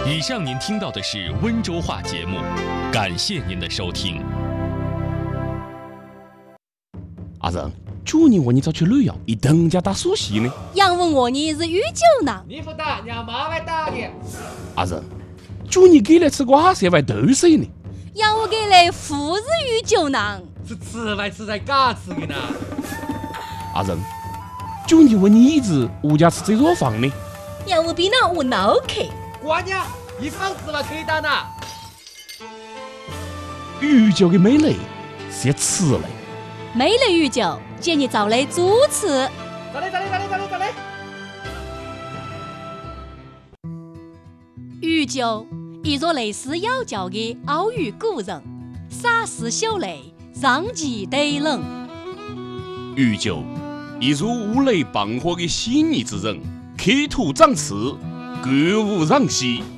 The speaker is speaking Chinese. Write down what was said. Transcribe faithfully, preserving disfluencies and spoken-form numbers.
以上您听到的是温州话节目，感谢您的收听。 阿仁，去年我你早去旅游，一等家打苏西呢？ 杨问我你是御酒囊， 你不打，让妈来打你。 阿仁，去年给来吃瓜色外豆水呢？ 杨我给来富是御酒囊， 是吃外吃在嘎吃的呢。 阿仁，去年我你一直物价吃这座房呢？ 杨我比那我脑壳。 瓜娘，一房子嘛可以打呢。 御酒的美丽是吃嘞。 美丽御酒，建议找来主持。 咋嘞咋嘞咋嘞咋嘞咋嘞？ 御酒，一座类似妖教的奥语古人，洒丝秀丽，上气对人。 御酒，一如五雷傍火的细腻之人，口吐长刺，歌舞让膝。